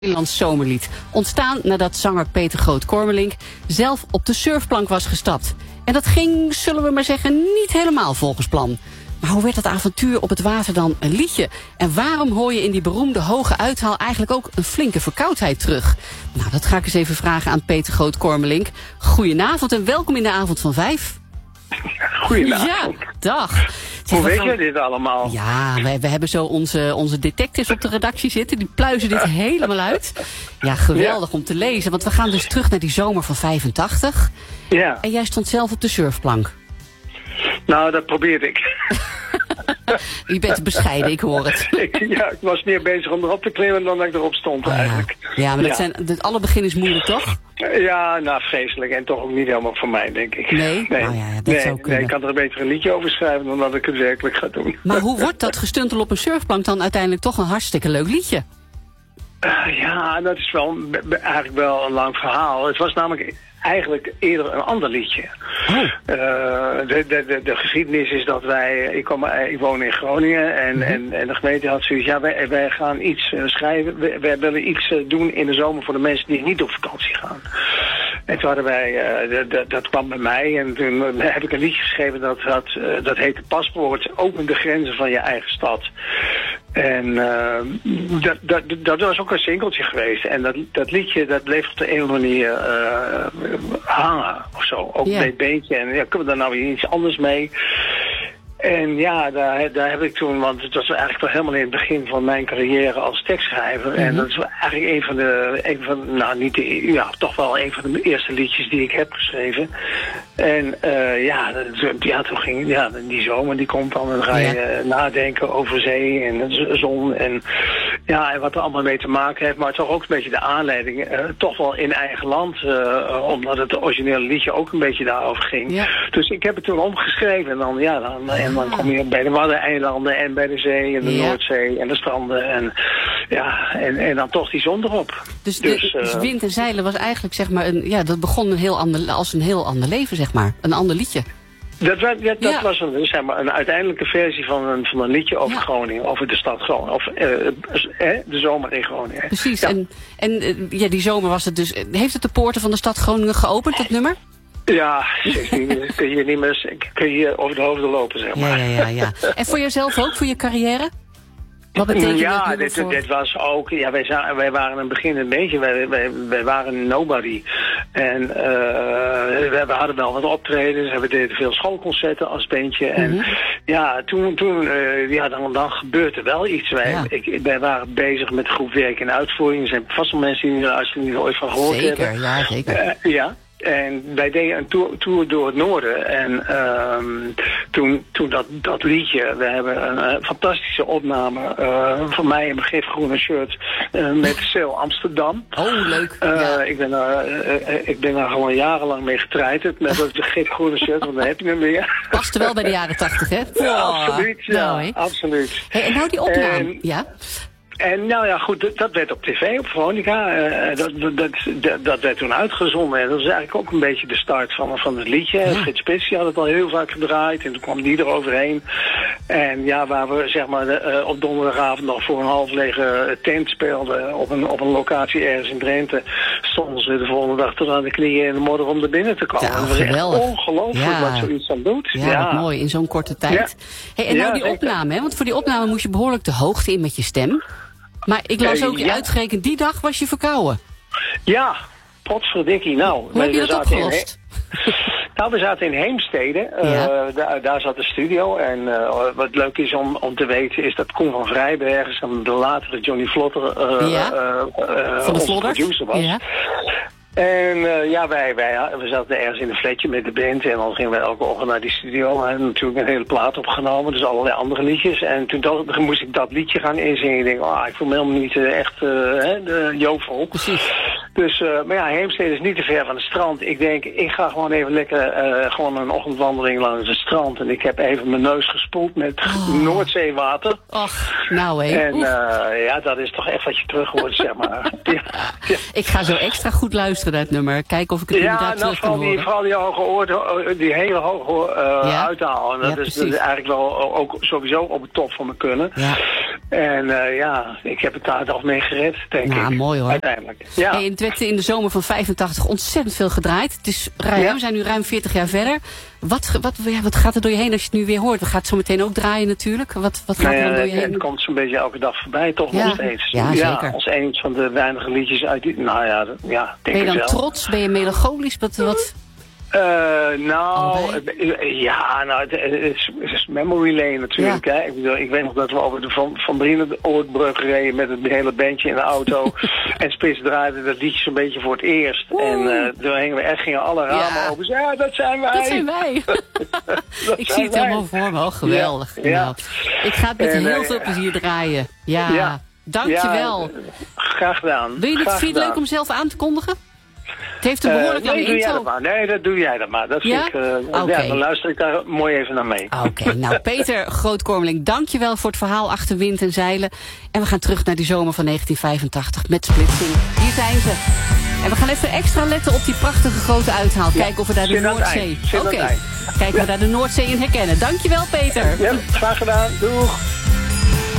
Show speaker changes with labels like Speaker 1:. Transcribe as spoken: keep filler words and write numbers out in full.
Speaker 1: Nederlands zomerlied. Ontstaan nadat zanger Peter Groot-Kormelink zelf op de surfplank was gestapt. En dat ging, zullen we maar zeggen, niet helemaal volgens plan. Maar hoe werd dat avontuur op het water dan een liedje? En waarom hoor je in die beroemde hoge uithaal eigenlijk ook een flinke verkoudheid terug? Nou, dat ga ik eens even vragen aan Peter Groot-Kormelink. Goedenavond en welkom in de avond van vijf.
Speaker 2: Goedenavond.
Speaker 1: Ja, dag.
Speaker 2: Hoe weet je dit allemaal?
Speaker 1: Ja, we, we hebben zo onze, onze detectives op de redactie zitten. Die pluizen dit helemaal uit. Ja, geweldig ja. om te lezen. Want we gaan dus terug naar die zomer van vijfentachtig.
Speaker 2: Ja.
Speaker 1: En jij stond zelf op de surfplank.
Speaker 2: Nou, dat probeerde ik.
Speaker 1: Je bent bescheiden, ik hoor het.
Speaker 2: ik, ja, ik was meer bezig om erop te klimmen dan dat ik erop stond
Speaker 1: oh,
Speaker 2: eigenlijk.
Speaker 1: Ja, ja maar dat
Speaker 2: ja.
Speaker 1: zijn, dat alle begin is moeilijk, toch?
Speaker 2: Ja, nou, vreselijk. En toch ook niet helemaal voor mij, denk ik.
Speaker 1: Nee?
Speaker 2: Nee,
Speaker 1: oh, ja, ja, dat
Speaker 2: nee,
Speaker 1: zou kunnen.
Speaker 2: nee, ik kan er een beter een liedje over schrijven dan dat ik het werkelijk ga doen.
Speaker 1: Maar hoe wordt dat gestuntel op een surfplank dan uiteindelijk toch een hartstikke leuk liedje?
Speaker 2: Uh, ja, dat is wel eigenlijk wel een lang verhaal. Het was namelijk eigenlijk eerder een ander liedje.
Speaker 1: Oh.
Speaker 2: Uh, de, de, de, de geschiedenis is dat wij, ik, kom, ik woon in Groningen en, mm-hmm. en, en de gemeente had zoiets, ja, wij, wij gaan iets uh, schrijven, wij, wij willen iets uh, doen in de zomer voor de mensen die niet op vakantie gaan. En toen hadden wij, uh, de, de, dat kwam bij mij en toen uh, heb ik een liedje geschreven dat, dat, uh, dat heette Paspoort, open de grenzen van je eigen stad. En uh, dat, dat, dat was ook een singeltje geweest. En dat, dat liedje, dat bleef op de een of andere manier uh, hangen of zo. Ook yeah. een beentje. En ja, kunnen we daar nou weer iets anders mee? En ja, daar, daar heb ik toen, want het was eigenlijk wel helemaal in het begin van mijn carrière als tekstschrijver. Mm-hmm. En dat is eigenlijk een van de, een van, nou niet de, ja, toch wel een van de eerste liedjes die ik heb geschreven. En uh, ja, ja, toen ging, ja, die zomer die komt dan en dan ga je yeah. nadenken over zee en de zon en ja, en wat er allemaal mee te maken heeft. Maar toch ook een beetje de aanleiding, uh, toch wel in eigen land, uh, omdat het originele liedje ook een beetje daarover ging. Yeah. Dus ik heb het toen omgeschreven en dan, ja, dan... En dan kom je bij de Waddeneilanden en bij de zee en de ja. Noordzee en de stranden. En, ja, en, en dan toch die zon erop.
Speaker 1: Dus, de, dus, uh, dus wind en zeilen was eigenlijk, zeg maar, een, ja, dat begon een heel ander, als een heel ander leven, zeg maar. Een ander liedje.
Speaker 2: Dat, dat, dat ja. was een, zeg maar, een uiteindelijke versie van een, van een liedje over ja. Groningen. Over de stad Groningen. Of uh, de zomer in Groningen.
Speaker 1: Precies.
Speaker 2: Ja.
Speaker 1: En, en ja, die zomer was het dus... Heeft het de poorten van de stad Groningen geopend, dat nummer?
Speaker 2: Ja, kun je niet meer kun je over de hoofden lopen, zeg maar.
Speaker 1: Ja, ja, ja, ja. En voor jezelf ook, voor je carrière? Wat betekent
Speaker 2: ja,
Speaker 1: dat
Speaker 2: dit,
Speaker 1: voor...
Speaker 2: dit was ook... Ja, wij, wij waren in het begin een beetje... Wij, wij, wij waren nobody. En uh, we, we hadden wel wat optredens. We deden veel schoolconcerten als bandje. En mm-hmm. ja, toen... toen uh, ja, dan, dan gebeurt er wel iets. Wij, ja. ik, wij waren bezig met groep werk en uitvoering. Er zijn vast wel mensen die er als niet ooit van gehoord
Speaker 1: zeker,
Speaker 2: hebben.
Speaker 1: Ja, zeker.
Speaker 2: Uh, ja. En wij deden een tour, tour door het noorden. En um, toen, toen dat, dat liedje, we hebben een, een fantastische opname uh, van mij in mijn gifgroene shirt uh, met Sail Amsterdam.
Speaker 1: Oh, leuk.
Speaker 2: Uh,
Speaker 1: ja.
Speaker 2: ik, ben daar, uh, ik ben daar gewoon jarenlang mee getreiterd met dat gifgroene shirt, want dan heb je hem weer.
Speaker 1: Paste wel bij de jaren tachtig, hè?
Speaker 2: Ja, absoluut. Ja,
Speaker 1: nou,
Speaker 2: absoluut.
Speaker 1: Hey, en nou die opname,
Speaker 2: en,
Speaker 1: ja?
Speaker 2: En nou ja, goed, dat, dat werd op tv, op Veronica. Uh, dat, dat, dat, dat werd toen uitgezonden. En dat is eigenlijk ook een beetje de start van, van het liedje. Ja. Frits Spits had het al heel vaak gedraaid. En toen kwam die eroverheen. En ja, waar we zeg maar de, uh, op donderdagavond nog voor een half lege tent speelden. Op een, op een locatie ergens in Drenthe. Stonden ze de volgende dag tot aan de knieën in de modder om er binnen te komen.
Speaker 1: Ja,
Speaker 2: dat was
Speaker 1: geweldig.
Speaker 2: echt ongelooflijk
Speaker 1: ja.
Speaker 2: wat zoiets dan doet.
Speaker 1: Ja, ja. Wat mooi, in zo'n korte tijd. Ja. Hey, en nou
Speaker 2: ja,
Speaker 1: die
Speaker 2: zeker.
Speaker 1: opname, hè? Want voor die opname moest je behoorlijk de hoogte in met je stem. Maar ik las ook, uh, ja. uitgerekend die dag was je verkouden.
Speaker 2: Ja, potverdikkie. Nou,
Speaker 1: hoe heb je dat opgelost?
Speaker 2: Nou, we zaten in Heemstede. Uh, ja. daar, daar zat de studio. En uh, wat leuk is om, om te weten is dat Koen van Vrijbergen, de latere Johnny Vlotter, uh, ja. uh, uh,
Speaker 1: van de
Speaker 2: onze producer was. Ja. En uh, ja, wij, wij we zaten ergens in een flatje met de band en dan gingen wij elke ochtend naar die studio en natuurlijk een hele plaat opgenomen, dus allerlei andere liedjes. En toen dacht, moest ik dat liedje gaan inzingen. Ik denk, ah, ik voel me helemaal niet uh, echt uh, de jovel.
Speaker 1: Precies.
Speaker 2: Dus, uh, maar ja, Heemstede is niet te ver van het strand. Ik denk, ik ga gewoon even lekker uh, gewoon een ochtendwandeling langs het strand. En ik heb even mijn neus gespoeld met oh. Noordzeewater.
Speaker 1: Och, nou hé.
Speaker 2: En uh, ja, dat is toch echt wat je terug hoort, zeg maar. Ja. Ja.
Speaker 1: Ik ga zo extra goed luisteren naar het nummer. Kijken of ik het
Speaker 2: ja,
Speaker 1: inderdaad
Speaker 2: nou,
Speaker 1: terug kan
Speaker 2: vooral die,
Speaker 1: horen.
Speaker 2: vooral die hoge oor, die hele hoge uh, ja. uithaal. En dat,
Speaker 1: ja,
Speaker 2: is, dat is eigenlijk wel ook sowieso op het top van mijn kunnen.
Speaker 1: Ja.
Speaker 2: En uh, ja, ik heb het daar toch mee gered, denk
Speaker 1: nou,
Speaker 2: ik.
Speaker 1: Ja, mooi hoor.
Speaker 2: Uiteindelijk. Ja.
Speaker 1: Hey, het werd in de zomer van vijfentachtig ontzettend veel gedraaid. Het is ruim, ja. We zijn nu ruim veertig jaar verder. Wat, wat, ja, wat gaat er door je heen als je het nu weer hoort? We gaan het zo meteen ook draaien natuurlijk. Wat, wat gaat
Speaker 2: nou ja,
Speaker 1: er dan door je
Speaker 2: het,
Speaker 1: heen?
Speaker 2: Het komt zo'n beetje elke dag voorbij, toch
Speaker 1: ja.
Speaker 2: nog steeds.
Speaker 1: Ja, zeker.
Speaker 2: Ja, als een van de weinige liedjes uit die... Nou ja, dat, ja denk
Speaker 1: ben je dan
Speaker 2: ik wel.
Speaker 1: trots? Ben je melancholisch? Wat... wat...
Speaker 2: Uh, nou, ja, nou, het, het, is, het is memory lane natuurlijk. Ja. Hè? Ik, bedoel, ik weet nog dat we over de Van, van Brienenoordbrug reden met het hele bandje in de auto. En Spits draaide dat liedje zo'n beetje voor het eerst. Oeh. En uh, toen hingen we echt, gingen alle ramen ja. open. Ja, dat zijn wij.
Speaker 1: Dat zijn wij. dat ik zijn zie het wij. helemaal voor me. Oh, geweldig. Ja. Ja. Nou, ik ga het met en, heel uh, veel plezier draaien. Ja, ja. Dankjewel. Ja,
Speaker 2: graag gedaan.
Speaker 1: Wil je het vriend leuk om zelf aan te kondigen? Het heeft een behoorlijk
Speaker 2: uh, nee,
Speaker 1: lange intro.
Speaker 2: Dat maar. Nee, dat doe jij dat maar. Dat
Speaker 1: ja?
Speaker 2: Ik, uh,
Speaker 1: okay.
Speaker 2: ja, dan luister ik daar mooi even naar mee.
Speaker 1: Oké, okay. Nou Peter Groot-Kormeling, dankjewel voor het verhaal achter wind en zeilen. En we gaan terug naar die zomer van negentien vijfentachtig met Splitsing. Hier zijn ze. En we gaan even extra letten op die prachtige grote uithaal. Kijken ja, of we daar de Noordzee...
Speaker 2: Oké,
Speaker 1: okay. Kijken ja. we daar de Noordzee in herkennen. Dankjewel Peter.
Speaker 2: Ja, graag gedaan. Doeg.